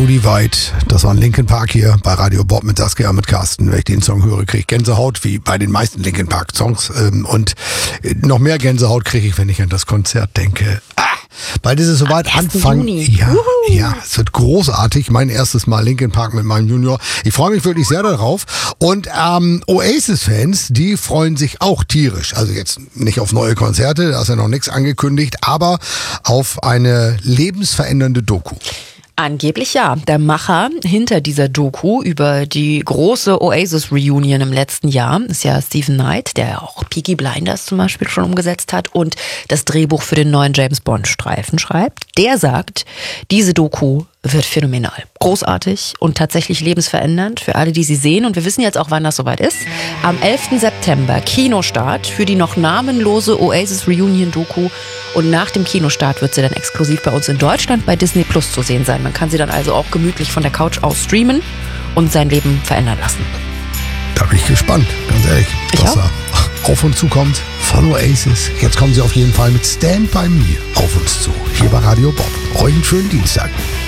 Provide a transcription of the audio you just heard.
Judy White, das war ein Linkin Park hier bei Radio Bob mit Saskia, mit Carsten. Wenn ich den Song höre, kriege ich Gänsehaut, wie bei den meisten Linkin Park Songs. Und noch mehr Gänsehaut kriege ich, wenn ich an das Konzert denke. Bald ist es soweit, Anfang Juni. Ja, es wird großartig. Mein erstes Mal Linkin Park mit meinem Junior. Ich freue mich wirklich sehr darauf. Und Oasis-Fans, die freuen sich auch tierisch. Also jetzt nicht auf neue Konzerte, da ist ja noch nichts angekündigt, aber auf eine lebensverändernde Doku. Angeblich ja. Der Macher hinter dieser Doku über die große Oasis-Reunion im letzten Jahr ist ja Stephen Knight, der auch Peaky Blinders zum Beispiel schon umgesetzt hat und das Drehbuch für den neuen James-Bond-Streifen schreibt. Der sagt, diese Doku wird phänomenal, großartig und tatsächlich lebensverändernd für alle, die sie sehen. Und wir wissen jetzt auch, wann das soweit ist. Am 11. September Kinostart für die noch namenlose Oasis-Reunion-Doku. Und nach dem Kinostart wird sie dann exklusiv bei uns in Deutschland bei Disney Plus zu sehen sein. Man kann sie dann also auch gemütlich von der Couch aus streamen und sein Leben verändern lassen. Da bin ich gespannt, ganz ehrlich, was da auf uns zukommt von Oasis. Jetzt kommen sie auf jeden Fall mit Stand By Me auf uns zu. Hier bei Radio Bob. Euch einen schönen Dienstag.